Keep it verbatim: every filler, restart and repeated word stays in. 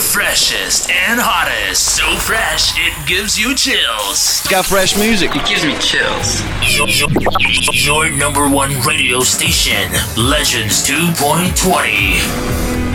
freshest and hottest. So fresh, it gives you chills. Got fresh music. It gives me chills. Your, your, your number one radio station, Legends two point twenty.